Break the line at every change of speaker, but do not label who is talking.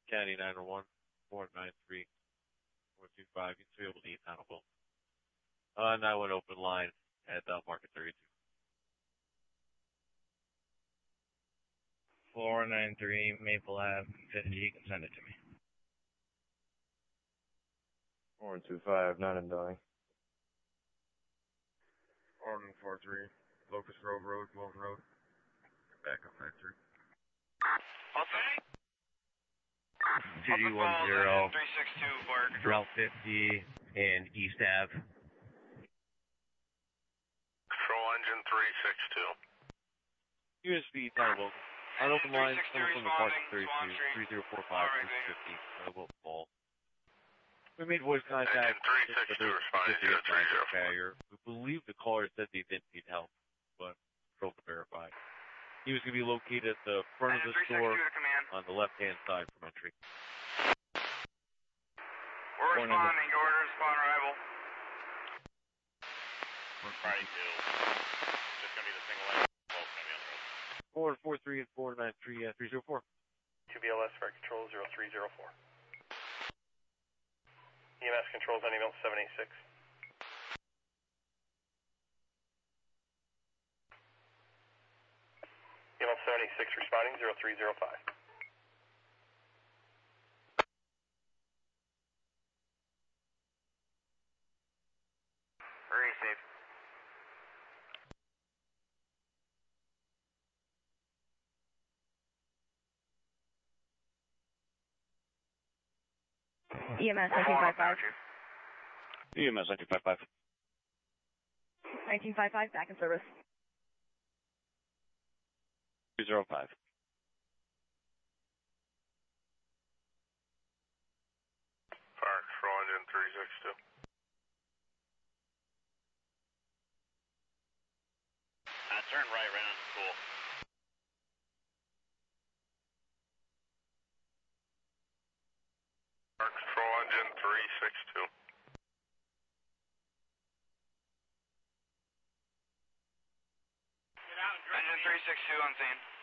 County 901, 493, 425. You should be able to Hannibal. Now an open line at Market 32.
493 Maple Ave, 50. You can send it to me.
4125, not in Delhi.
4143, Locust Grove Road, Wilton Road. Back up factory.
Okay.
2D10,
362, Fire Control.
Route 50 and East Ave.
Control Engine 362.
USB Hannibal. On open line, coming from the Market 32,
Swan Street.
3045, 650, Wilton Falls. We made voice contact.
Engine 362 responding 0304.
Barrier. We believe the caller said they didn't need help, but control to verify. He was going to be located at the front of the store on the left-hand side from entry.
We're responding. Your orders upon arrival.
We're
Friday 2. Just going to be the single line. Both going to be on the road.
443 and 493, 304.
2BLS Fire Control 0304. EMS controls on email 786. Email 786 responding 0305. Very safe.
EMS 1955.
EMS 1955.
1955, back in service.
205.
Fire Control Engine 362. Turn right on school. Fire Control Engine 362. Engine 362 on scene.